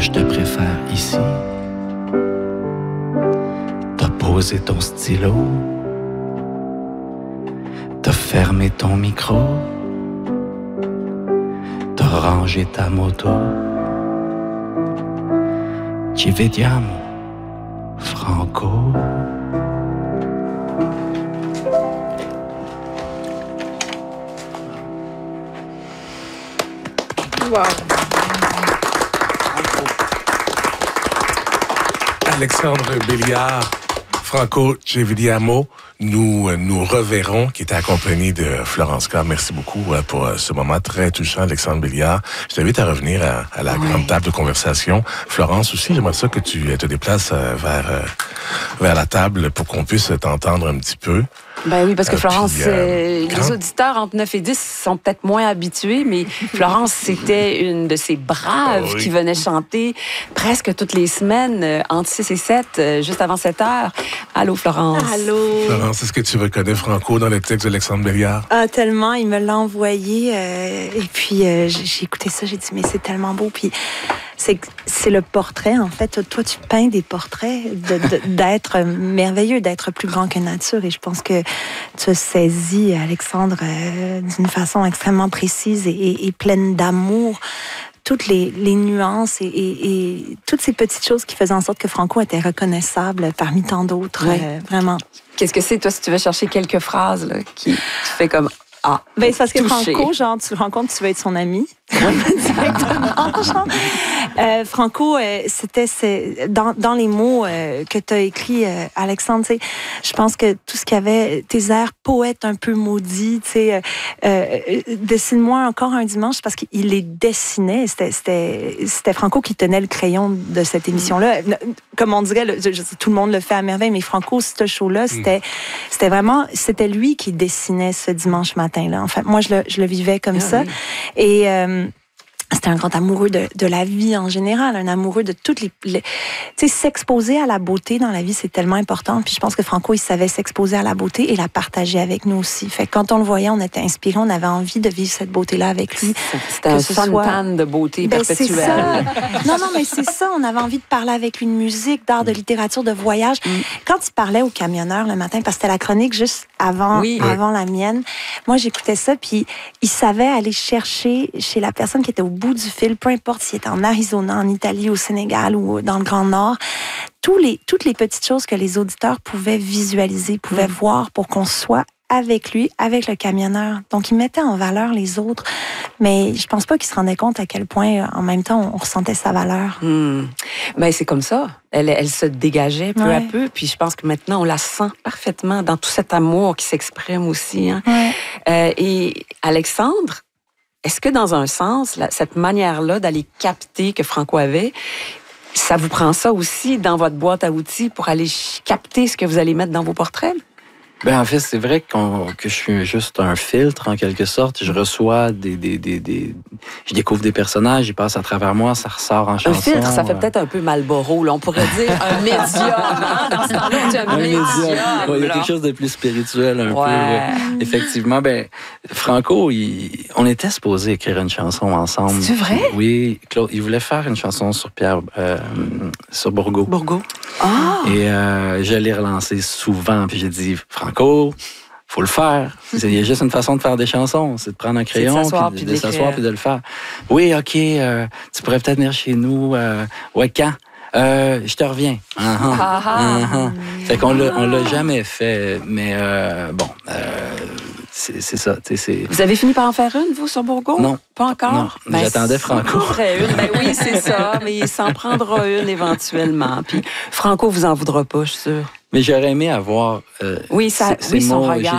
je te préfère ici. T'as posé ton stylo, t'as fermé ton micro, t'as rangé ta moto. Ci vediamo, Franco. Wow. Alexandre Béliard, Franco Ci vediamo, nous reverrons, qui était accompagné de Florence K. Merci beaucoup pour ce moment très touchant, Alexandre Béliard. Je t'invite à revenir à la grande table de conversation. Florence aussi, j'aimerais ça que tu te déplaces vers la table pour qu'on puisse t'entendre un petit peu. Ben oui, parce que Florence, puis, les auditeurs entre 9 et 10 sont peut-être moins habitués, mais Florence, c'était une de ces braves qui venait chanter presque toutes les semaines, entre 6 et 7, juste avant 7 heures. Allô, Florence. Allô. Florence, est-ce que tu reconnais Franco dans le texte d'Alexandre Béliard? Ah, tellement, il me l'a envoyé. Et puis, j'ai écouté ça, j'ai dit, mais c'est tellement beau. Puis, c'est le portrait, en fait. Toi, tu peins des portraits d'être merveilleux, d'être plus grand que nature. Et je pense que tu as saisi, Alexandre, d'une façon extrêmement précise et pleine d'amour, toutes les nuances et toutes ces petites choses qui faisaient en sorte que Franco était reconnaissable parmi tant d'autres. Oui. Vraiment. Qu'est-ce que c'est, toi, si tu veux chercher quelques phrases là, qui tu fais comme « Ah, ben, c'est parce que touché. Franco, genre, tu le rencontres, tu veux être son ami. Directement, genre. Franco, c'était dans les mots que tu as écrits, Alexandre, tu sais, je pense que tout ce qu'il y avait, tes airs poètes un peu maudits, tu sais, dessine-moi encore un dimanche, parce qu'il les dessinait. C'était Franco qui tenait le crayon de cette émission-là. Comme on dirait, tout le monde le fait à merveille, mais Franco, ce show-là, c'était lui qui dessinait ce dimanche matin-là. En fait, moi, je le vivais comme ça. Oui. Et c'était un grand amoureux de la vie en général, un amoureux de toutes les tu sais, s'exposer à la beauté dans la vie, c'est tellement important. Puis je pense que Franco, il savait s'exposer à la beauté et la partager avec nous aussi. Fait que quand on le voyait, on était inspirés, on avait envie de vivre cette beauté-là avec lui. C'était un fontaine de beauté perpétuelle. C'est ça. Non, mais c'est ça. On avait envie de parler avec lui de musique, d'art, de littérature, de voyage. Quand il parlait aux camionneurs le matin, parce que c'était la chronique juste avant la mienne, moi, j'écoutais ça, puis il savait aller chercher chez la personne qui était au bout du fil, peu importe s'il était en Arizona, en Italie, au Sénégal ou dans le Grand Nord, toutes les petites choses que les auditeurs pouvaient visualiser, pouvaient voir pour qu'on soit avec lui, avec le camionneur. Donc, il mettait en valeur les autres, mais je pense pas qu'il se rendait compte à quel point, en même temps, on ressentait sa valeur. Ben, c'est comme ça. Elle se dégageait peu à peu, puis je pense que maintenant, on la sent parfaitement dans tout cet amour qui s'exprime aussi. Hein. Et Alexandre, est-ce que dans un sens, cette manière-là d'aller capter que Franco avait, ça vous prend ça aussi dans votre boîte à outils pour aller capter ce que vous allez mettre dans vos portraits? Ben, en fait, c'est vrai que je suis juste un filtre, en quelque sorte. Je reçois je découvre des personnages, ils passent à travers moi, ça ressort en chanson. Un filtre, ça fait peut-être un peu Malboro, là. On pourrait dire un médium, hein? Dans ce temps-là, on dit un médium. Il y a quelque chose de plus spirituel, un peu. Effectivement, ben, Franco, on était supposé écrire une chanson ensemble. C'est vrai? Oui, Claude, il voulait faire une chanson sur sur Bourgault. Bourgault. Ah! Et je l'ai relancé souvent, puis j'ai dit, Franco, faut le faire. Il y a juste une façon de faire des chansons, c'est de prendre un crayon, puis de s'asseoir, puis de le faire. Oui, OK, tu pourrais peut-être venir chez nous. Ouais, quand? Je te reviens. Fait qu'on l'a jamais fait, mais bon, c'est ça. Vous avez fini par en faire une, vous, sur Bourgault? Non. Pas encore? Non, ben, j'attendais Franco. Ben oui, c'est ça, mais il s'en prendra une éventuellement. Puis Franco vous en voudra pas, je suis sûre. Mais j'aurais aimé avoir son regard.